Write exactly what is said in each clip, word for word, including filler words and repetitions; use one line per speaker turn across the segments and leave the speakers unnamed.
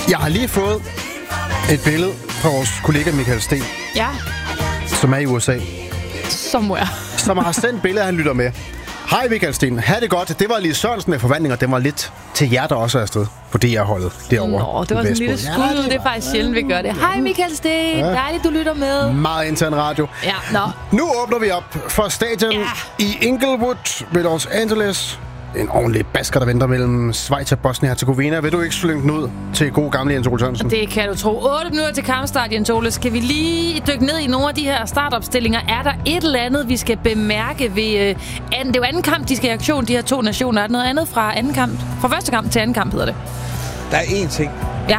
Jeg har lige fået et billede fra vores kollega Michael Sten,
Ja,
som er i U S A,
somewhere.
som har sendt billeder, han lytter med. Hej Michael Sten, ha' det godt. Det var lige Sørensen med forvandling, og den var lidt til hjerter også afsted på D R-holdet derovre.
Nå, det var sådan en lille skud. Ja, det er faktisk sjældent, vi gør det. Hej Michael Sten, ja. Dejligt, du lytter med.
Meget intern radio.
Ja, nå.
Nu åbner vi op for stadion
Ja.
i Inglewood ved Los Angeles. En ordentlig basker, der venter mellem Schweiz og Bosnien-Herzegovina. Vil du ikke slynge den ud til god gamle Jens Ole Sørensen?
Det kan du tro. otte minutter til kampstart, Jens Ole. Skal vi lige dykke ned i nogle af de her startopstillinger? Er der et eller andet, vi skal bemærke ved... Øh, anden, det er jo anden kamp, de skal i aktion, de her to nationer. Er der noget andet fra anden kamp? Fra første kamp til anden kamp, hedder det.
Der er én ting,
Ja.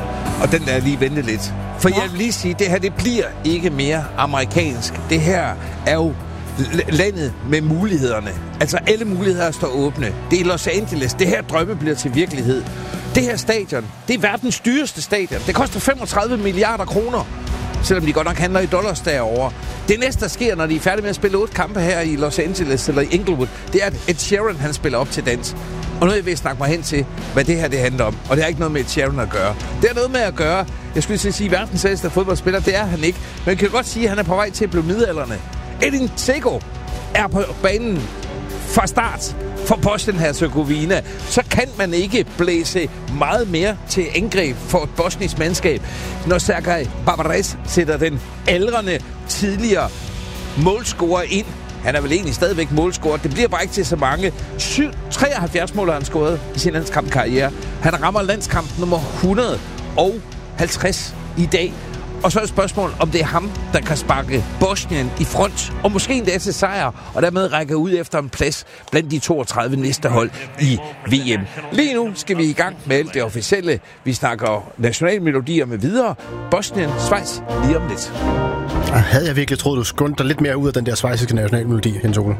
og den er lige vente lidt. For
Nå.
jeg vil lige sige, det her, det bliver ikke mere amerikansk. Det her er jo l- landet med mulighederne. Altså, alle muligheder står åbne. Det er Los Angeles. Det her drømme bliver til virkelighed. Det her stadion, det er verdens dyreste stadion. Det koster femogtredive milliarder kroner. Selvom de godt nok handler i dollars derovre. Det næste, der sker, når de er færdige med at spille otte kampe her i Los Angeles eller i Inglewood, det er, at Ed Sheeran, han spiller op til dans. Og nu er jeg ved at snakke mig hen til, hvad det her det handler om. Og det har ikke noget med Ed Sheeran at gøre. Det har noget med at gøre, jeg skulle sige, at verdens ældste fodboldspiller, det er han ikke. Men jeg kan godt sige, at han er på vej til at blive midaldrende. Edin Dzeko er på banen fra start for Bosnien-Herzegovina, så kan man ikke blæse meget mere til angreb for et bosnisk mandskab, når Sergej Barbares sætter den aldrende tidligere målscorer ind. Han er vel egentlig stadigvæk målscorer. Det bliver bare ikke til så mange. treoghalvfjerds mål har han scoret i sin landskampkarriere. Han rammer landskamp nummer et hundrede og halvtreds i dag. Og så er det spørgsmål, om det er ham, der kan sparke Bosnien i front, og måske endda til sejr, og dermed række ud efter en plads blandt de toogtredive næste hold i V M. Lige nu skal vi i gang med alt det officielle. Vi snakker nationalmelodier med videre. Bosnien, Schweiz, lige om lidt.
Og havde jeg virkelig troet, du skundte dig lidt mere ud af den der schweiziske nationalmelodi, Jens Ole?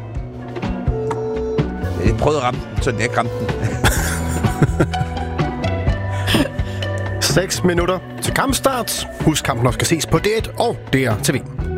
Jeg prøvede at ramme den, så jeg ramte den.
seks minutter til kampstart. Husk, kampen også skal ses på D et og D R T V.